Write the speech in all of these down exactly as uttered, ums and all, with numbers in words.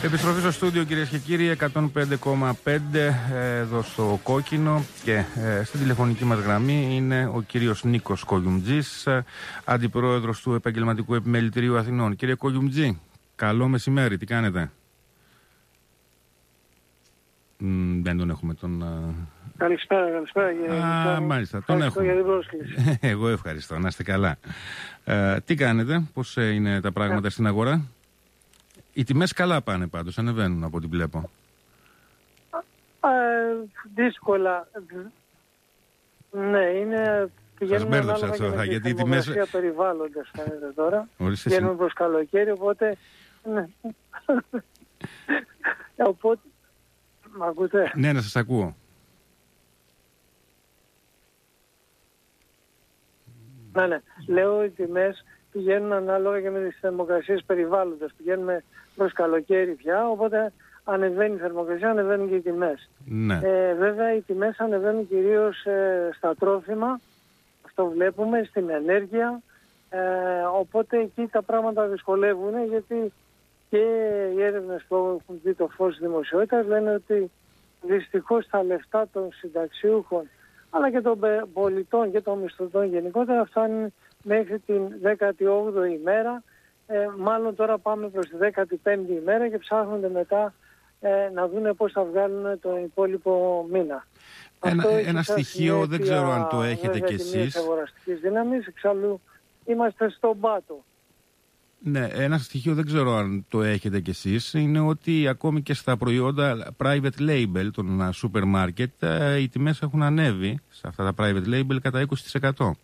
Επιστροφή στο στούντιο, κυρίες και κύριοι, εκατόν πέντε κόμμα πέντε εδώ στο Κόκκινο, και ε, στην τηλεφωνική μας γραμμή είναι ο κύριος Νίκος Κογιουμτζής, αντιπρόεδρος του Επαγγελματικού Επιμελητηρίου Αθηνών. Κύριε Κογιουμτζή, καλό μεσημέρι, τι κάνετε? Μ, δεν τον έχουμε τον... Καλησπέρα, καλησπέρα. Α, μάλιστα, τον έχουμε. Για την πρόσκληση. Εγώ ευχαριστώ, να είστε καλά. Ε, τι κάνετε, πώς είναι τα πράγματα yeah. στην αγορά? Οι τιμές καλά πάνε πάντως, ανεβαίνουν από ό,τι βλέπω. Ε, δύσκολα. Ναι, είναι... Σας μπέρδεψα αυτό, και γιατί οι τιμές... τιμές... περιβάλλοντες φαίνεται τώρα. Ορίστε, βγαίνουμε προς καλοκαίρι, οπότε... Ναι. οπότε... Μ' ακούτε? Ναι, να σας ακούω. Ναι, ναι. Λέω οι τιμές πηγαίνουν ανάλογα και με τις θερμοκρασίες περιβάλλοντος. Πηγαίνουμε προς καλοκαίρι πια, οπότε ανεβαίνει η θερμοκρασία, ανεβαίνουν και οι τιμές. Ναι. Ε, βέβαια οι τιμές ανεβαίνουν κυρίως ε, στα τρόφιμα, αυτό βλέπουμε, στην ενέργεια, ε, οπότε εκεί τα πράγματα δυσκολεύουν, γιατί και οι έρευνες που έχουν δει το φως της δημοσιότητας λένε ότι δυστυχώς τα λεφτά των συνταξιούχων αλλά και των πολιτών και των μισθωτών γενικότερα φτάνουν μέχρι την δέκατη όγδοη ημέρα. Ε, μάλλον τώρα πάμε προς τη δέκατη πέμπτη ημέρα και ψάχνονται μετά ε, να δουν πώς θα βγάλουν τον υπόλοιπο μήνα. Ένα, ένα στοιχείο, δεν ξέρω αν το έχετε κι εσείς. Αγοραστικής δύναμης, εξάλλου είμαστε στον πάτο. Ναι, ένα στοιχείο δεν ξέρω αν το έχετε κι εσείς, είναι ότι ακόμη και στα προϊόντα private label των σούπερ μάρκετ οι τιμές έχουν ανέβει σε αυτά τα private label κατά είκοσι τοις εκατό.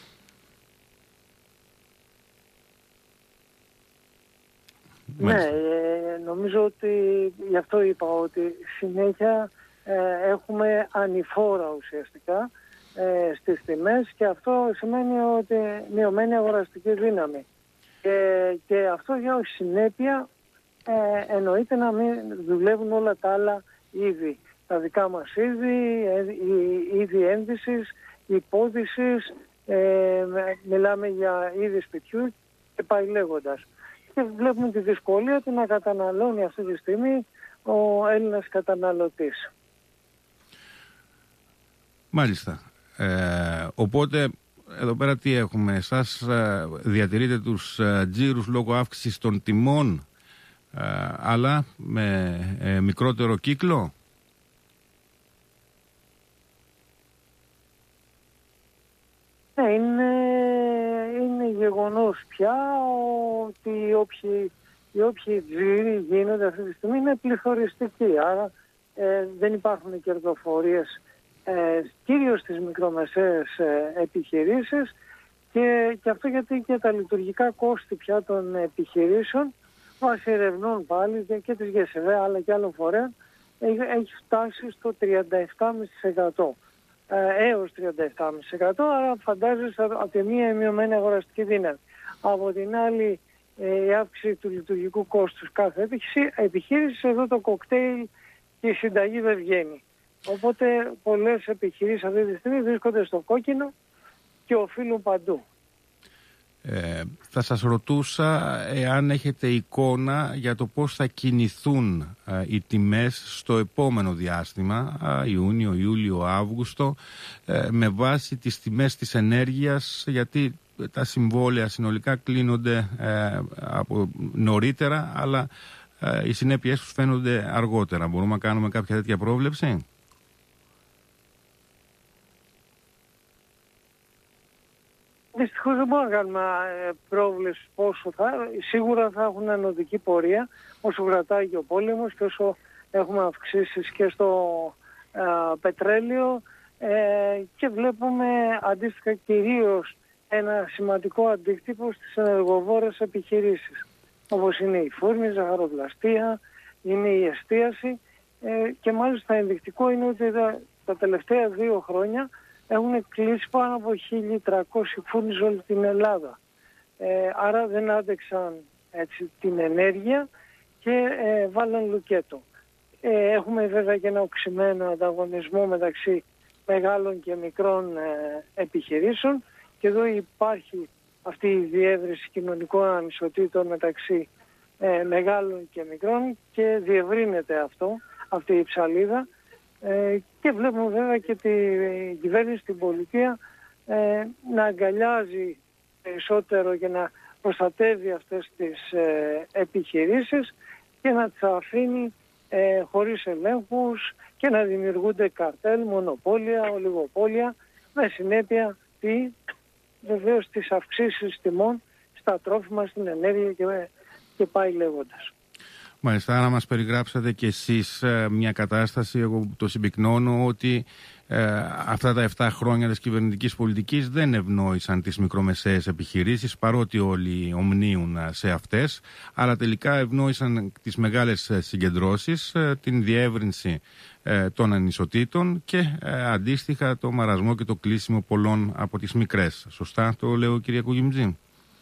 Ναι, ε, νομίζω ότι γι' αυτό είπα ότι συνέχεια ε, έχουμε ανηφόρα ουσιαστικά ε, στις τιμές, και αυτό σημαίνει ότι μειωμένη αγοραστική δύναμη. Και, και αυτό για συνέπεια ε, εννοείται να μην δουλεύουν όλα τα άλλα είδη. Τα δικά μας είδη, η είδη ένδυσης, υπόδυσης, ε, μιλάμε για είδη σπιτιού και πάει λέγοντας. Και βλέπουμε τη δυσκολία του να καταναλώνει αυτή τη στιγμή ο Έλληνας καταναλωτής. Μάλιστα. Ε, οπότε... Εδώ πέρα τι έχουμε, εσάς διατηρείτε τους τζίρους λόγω αύξησης των τιμών, αλλά με μικρότερο κύκλο. Ναι, είναι, είναι γεγονός πια ότι οι όποιοι, οι όποιοι τζίροι γίνονται αυτή τη στιγμή είναι πληθωριστικοί, άρα ε, δεν υπάρχουν κερδοφορίες Ε, κυρίως στις μικρομεσαίες ε, επιχειρήσεις, και, και αυτό γιατί και τα λειτουργικά κόστη πια των επιχειρήσεων βάσει ερευνών πάλι και, και της ΓΕΣΕΒΕ αλλά και άλλων φορέων έχει, έχει φτάσει στο τριάντα επτά κόμμα πέντε τοις εκατό ε, έως τριάντα επτά κόμμα πέντε τοις εκατό, άρα φαντάζεσαι από τη μία η μειωμένη αγοραστική δύναμη. Από την άλλη ε, η αύξηση του λειτουργικού κόστους κάθε επιχείρηση, εδώ το κοκτέιλ και η συνταγή δεν βγαίνει. Οπότε πολλές επιχειρήσεις αυτή τη στιγμή βρίσκονται στο κόκκινο και οφείλουν παντού. Ε, θα σας ρωτούσα εάν έχετε εικόνα για το πώς θα κινηθούν ε, οι τιμές στο επόμενο διάστημα, ε, Ιούνιο, Ιούλιο, Αύγουστο, ε, με βάση τις τιμές της ενέργειας, γιατί τα συμβόλαια συνολικά κλείνονται ε, από νωρίτερα, αλλά ε, οι συνέπειες τους φαίνονται αργότερα. Μπορούμε να κάνουμε κάποια τέτοια πρόβλεψη? Δυστυχώς δεν μπορούμε να κάνουμε πρόβλεψη πόσο θα. Σίγουρα θα έχουν ανωδική πορεία όσο κρατάει και ο πόλεμος και όσο έχουμε αυξήσεις και στο ε, πετρέλαιο, ε, και βλέπουμε αντίστοιχα κυρίως ένα σημαντικό αντίκτυπο στις ενεργοβόρες επιχειρήσεις, όπως είναι η φούρνη, η ζαχαροπλαστεία, είναι η εστίαση, ε, και μάλιστα ενδεικτικό είναι ότι τα, τα τελευταία δύο χρόνια έχουν κλείσει πάνω από χίλια τριακόσιοι φούρνοι σε όλη την Ελλάδα. Ε, άρα δεν άντεξαν έτσι την ενέργεια και ε, βάλαν λουκέτο. Ε, έχουμε βέβαια και ένα οξυμένο ανταγωνισμό μεταξύ μεγάλων και μικρών ε, επιχειρήσεων, και εδώ υπάρχει αυτή η διεύρυνση κοινωνικών ανισοτήτων μεταξύ ε, μεγάλων και μικρών, και διευρύνεται αυτό, αυτή η ψαλίδα. Ε, και βλέπουμε βέβαια και τη κυβέρνηση στην πολιτεία ε, να αγκαλιάζει περισσότερο και να προστατεύει αυτές τις ε, επιχειρήσεις και να τις αφήνει ε, χωρίς ελέγχους και να δημιουργούνται καρτέλ, μονοπόλια, ολιγοπόλια, με συνέπεια τι, βεβαίως τις αυξήσεις τιμών στα τρόφιμα, στην ενέργεια και, και πάει λέγοντας. Μάλιστα, να μας περιγράψετε και εσείς ε, μια κατάσταση, εγώ το συμπυκνώνω, ότι ε, αυτά τα επτά χρόνια της κυβερνητικής πολιτικής δεν ευνόησαν τις μικρομεσαίες επιχειρήσεις, παρότι όλοι ομνίουν σε αυτές, αλλά τελικά ευνόησαν τις μεγάλες συγκεντρώσεις, ε, την διεύρυνση ε, των ανισοτήτων και ε, αντίστοιχα το μαρασμό και το κλείσιμο πολλών από τις μικρές. Σωστά το λέω, κυρία Κογιουμτζή?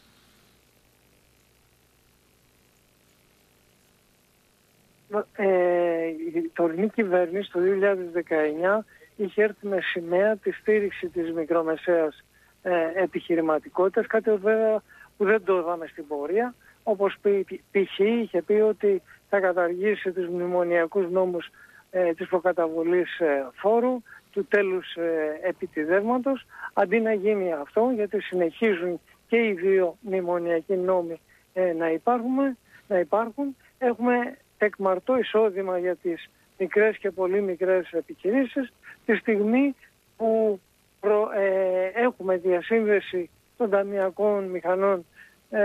Ε, η τωρινή κυβέρνηση το δύο χιλιάδες δεκαεννιά είχε έρθει με σημαία τη στήριξη της μικρομεσαίας ε, επιχειρηματικότητας, κάτι βέβαια που δεν το είδαμε στην πορεία, όπως π.χ. είχε πει ότι θα καταργήσει τους μνημονιακούς νόμους ε, της προκαταβολής ε, φόρου, του τέλους ε, επιτιδεύματος. Αντί να γίνει αυτό, γιατί συνεχίζουν και οι δύο μνημονιακοί νόμοι ε, να, υπάρχουμε, να υπάρχουν, έχουμε εκμαρτώ εισόδημα για τις μικρές και πολύ μικρές επιχειρήσεις τη στιγμή που προ, ε, έχουμε διασύνδεση των ταμειακών μηχανών ε,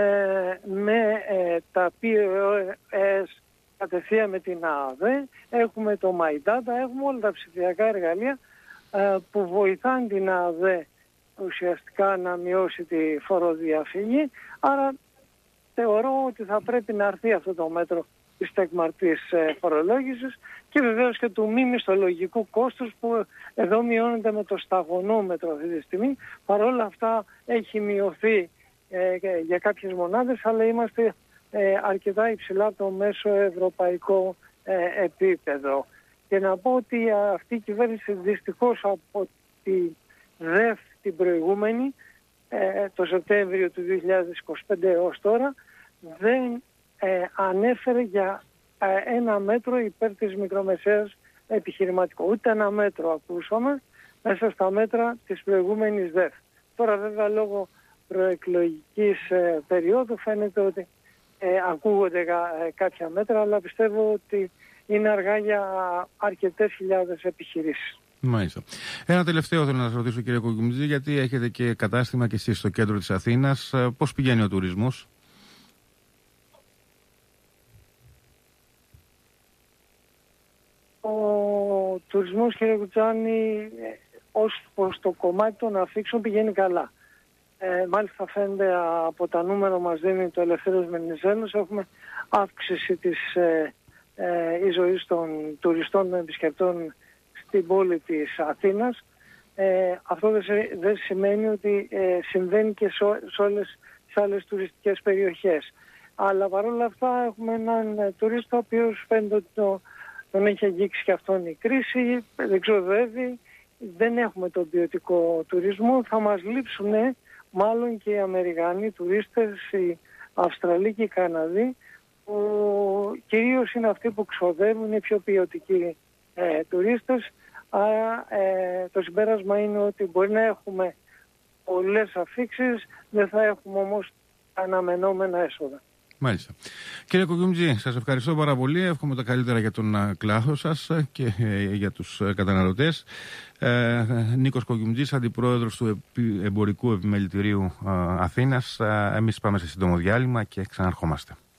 με ε, τα πι ο ες κατευθείαν με την ΑΔΕ, έχουμε το My Data, έχουμε όλα τα ψηφιακά εργαλεία ε, που βοηθάνε την ΑΔΕ ουσιαστικά να μειώσει τη φοροδιαφυγή. Άρα θεωρώ ότι θα πρέπει να έρθει αυτό το μέτρο της τεκμαρτής φορολόγησης και βεβαίως και του μη μισθολογικού κόστους που εδώ μειώνεται με το σταγονόμετρο αυτή τη στιγμή. Παρ' όλα αυτά έχει μειωθεί ε, για κάποιες μονάδες, αλλά είμαστε ε, αρκετά υψηλά από το μέσο ευρωπαϊκό ε, επίπεδο. Και να πω ότι αυτή η κυβέρνηση δυστυχώς από τη ΔΕΦ την προηγούμενη, ε, το Σεπτέμβριο του δύο χιλιάδες είκοσι πέντε έως τώρα, δεν Ε, ανέφερε για ε, ένα μέτρο υπέρ της μικρομεσαίας επιχειρηματικού. Ούτε ένα μέτρο ακούσαμε μέσα στα μέτρα της προηγούμενης ΔΕΦ. Τώρα βέβαια λόγω προεκλογικής ε, περίοδου φαίνεται ότι ε, ακούγονται ε, κάποια μέτρα, αλλά πιστεύω ότι είναι αργά για αρκετές χιλιάδες επιχειρήσεις. Μάλιστα. Ένα τελευταίο θέλω να σας ρωτήσω, κύριε Κογιουμτζή, γιατί έχετε και κατάστημα και εσείς στο κέντρο της Αθήνας. Πώς πηγαίνει ο τουρισμός? Ο τουρισμός, κύριε Κουτσάνη, ως προς το κομμάτι των αφήξεων πηγαίνει καλά. Ε, μάλιστα φαίνεται από τα νούμερα μας δίνει το Ελευθέριος Μενιζέλος, έχουμε αύξηση της ε, ε, ζωής των τουριστών με επισκεπτών στην πόλη της Αθήνας. Ε, αυτό δεν, δεν σημαίνει ότι ε, συμβαίνει και σε, σε όλες τις άλλες τουριστικές περιοχές. Αλλά παρόλα αυτά έχουμε έναν ε, τουρίστα ο οποίος φαίνεται ότι το τον έχει αγγίξει και αυτόν η κρίση, δεν ξοδεύει, δεν έχουμε τον ποιοτικό τουρισμό. Θα μας λείψουν μάλλον και οι Αμερικανοί τουρίστες, οι Αυστραλοί και οι Καναδοί, που κυρίως είναι αυτοί που ξοδεύουν, οι πιο ποιοτικοί ε, τουρίστες. Άρα ε, το συμπέρασμα είναι ότι μπορεί να έχουμε πολλές αφήξεις, δεν θα έχουμε όμως αναμενόμενα έσοδα. Μάλιστα. Κύριε Κογιουμτζή, σας ευχαριστώ πάρα πολύ. Εύχομαι τα καλύτερα για τον κλάδο σας και για τους καταναλωτές. Ε, Νίκος Κογιουμτζής, Αντιπρόεδρος του Εμπορικού Επιμελητηρίου Αθήνας. Εμείς πάμε σε σύντομο διάλειμμα και ξαναρχόμαστε.